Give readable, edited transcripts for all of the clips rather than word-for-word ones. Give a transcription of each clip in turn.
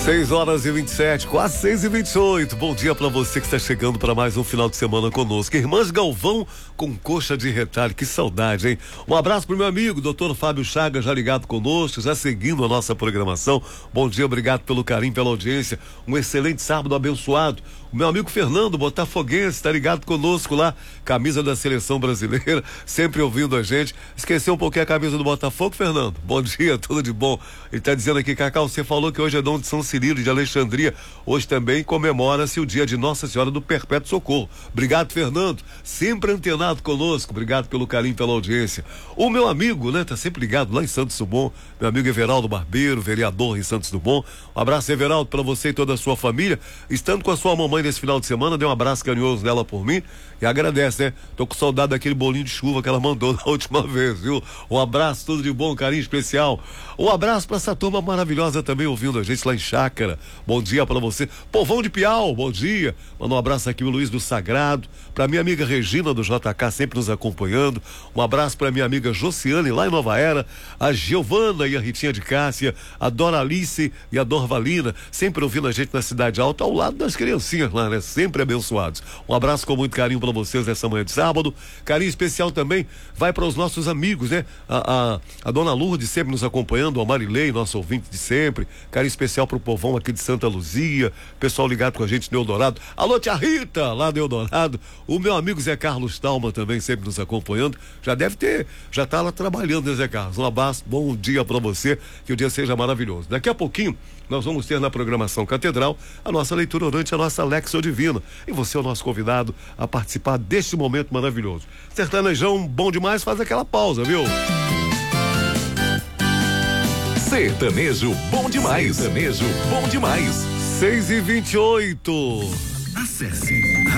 6h27, quase 6h28. Bom dia pra você que está chegando para mais um final de semana conosco. Irmãs Galvão com coxa de retalho, que saudade, hein? Um abraço pro meu amigo, Dr. Fábio Chagas, já ligado conosco, já seguindo a nossa programação. Bom dia, obrigado pelo carinho, pela audiência. Um excelente sábado abençoado. O meu amigo Fernando, botafoguense, tá ligado conosco lá, camisa da seleção brasileira, sempre ouvindo a gente. Esqueceu um pouquinho a camisa do Botafogo, Fernando? Bom dia, tudo de bom. Ele tá dizendo aqui, Cacau, você falou que hoje é Dom de São Cirilo de Alexandria. Hoje também comemora-se o dia de Nossa Senhora do Perpétuo Socorro. Obrigado, Fernando, sempre antenado conosco. Obrigado pelo carinho, pela audiência. O meu amigo, né, tá sempre ligado lá em Santos Dumont, meu amigo Everaldo Barbeiro, vereador em Santos Dumont. Um abraço, Everaldo, para você e toda a sua família. Estando com a sua mamãe nesse final de semana, dê um abraço carinhoso nela por mim e agradece, né? Tô com saudade daquele bolinho de chuva que ela mandou na última vez, viu? Um abraço, tudo de bom, carinho especial. Um abraço pra essa turma maravilhosa também ouvindo a gente lá em Chácara. Bom dia pra você. Povão de Piau, bom dia. Manda um abraço aqui o Luiz do Sagrado, pra minha amiga Regina do JK, sempre nos acompanhando. Um abraço pra minha amiga Josiane lá em Nova Era, a Giovana e a Ritinha de Cássia, a Doralice e a Dorvalina, sempre ouvindo a gente na Cidade Alta, ao lado das criancinhas lá, né? Sempre abençoados. Um abraço com muito carinho pra vocês nessa manhã de sábado. Carinho especial também vai para os nossos amigos, né? A dona Lourdes sempre nos acompanhando, a Marilei, nosso ouvinte de sempre. Carinho especial pro povão aqui de Santa Luzia, pessoal ligado com a gente no Eldorado. Alô, tia Rita, lá do Eldorado. O meu amigo Zé Carlos Talma também sempre nos acompanhando. Já tá lá trabalhando, né, Zé Carlos? Um abraço, bom dia pra você, que o dia seja maravilhoso. Daqui a pouquinho nós vamos ter na programação Catedral a nossa leitura orante, a nossa Lexio Divina. E você é o nosso convidado a participar deste momento maravilhoso. Sertanejão bom demais, faz aquela pausa, viu? Sertanejo bom demais. Sertanejo bom demais. 6h28. Acesse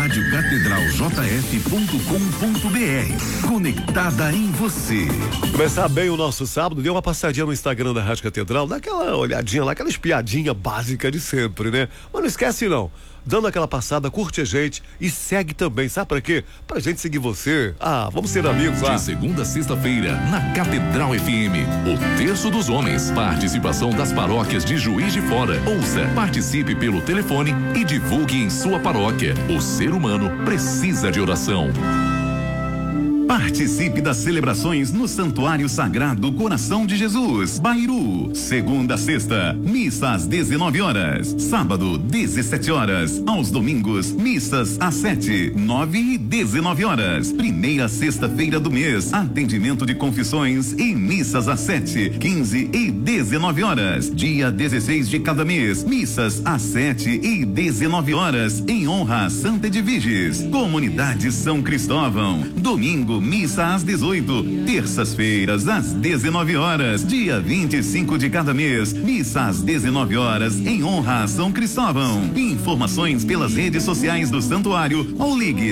radiocatedraljf.com.br. Conectada em você. Começar bem o nosso sábado, dê uma passadinha no Instagram da Rádio Catedral, dá aquela olhadinha lá, aquela espiadinha básica de sempre, né? Mas não esquece não, dando aquela passada, curte a gente e segue também, sabe pra quê? Pra gente seguir você. Vamos ser amigos lá. De segunda a sexta-feira, na Catedral FM, o Terço dos Homens. Participação das paróquias de Juiz de Fora. Ouça, participe pelo telefone e divulgue em sua paróquia. O ser humano precisa de oração. Participe das celebrações no Santuário Sagrado Coração de Jesus, Bairu. Segunda a sexta, missa às 19 horas. Sábado, 17 horas. Aos domingos, missas às 7, 9 e 19 horas. Primeira sexta-feira do mês, atendimento de confissões e missas às 7, 15 e 19 horas. Dia 16 de cada mês, missas às 7 e 19 horas, em honra a Santa Edviges. Comunidade São Cristóvão. Domingo, missa às 18, terças-feiras às 19 horas, dia 25 de cada mês, missa às 19 horas, em honra a São Cristóvão. Informações pelas redes sociais do santuário ou ligue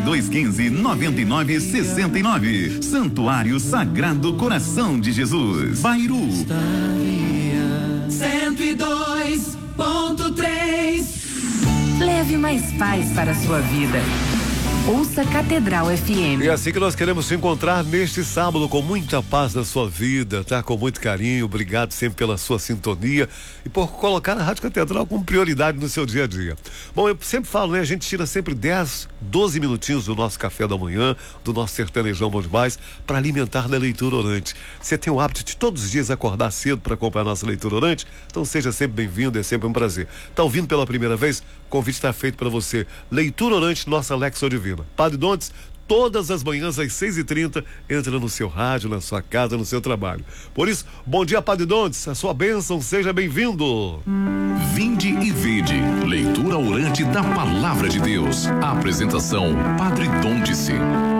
3215-9969. Santuário Sagrado Coração de Jesus, Bairu. 102.3. Leve mais paz para a sua vida. Ouça Catedral FM. E assim que nós queremos te encontrar neste sábado, com muita paz na sua vida, tá? Com muito carinho, obrigado sempre pela sua sintonia e por colocar a Rádio Catedral como prioridade no seu dia a dia. Bom, eu sempre falo, né? A gente tira sempre 10, 12 minutinhos do nosso café da manhã, do nosso sertanejão bom demais, para alimentar da leitura orante. Você tem o hábito de todos os dias acordar cedo para acompanhar a nossa leitura orante? Então seja sempre bem-vindo, é sempre um prazer. Tá ouvindo pela primeira vez? O convite está feito para você. Leitura orante, nossa Lexio Divina. Padre Dontes, todas as manhãs às 6h30, entra no seu rádio, na sua casa, no seu trabalho. Por isso, bom dia, Padre Dontes, a sua bênção, seja bem-vindo. Vinde e vede, leitura orante da Palavra de Deus. Apresentação, Padre Dontes.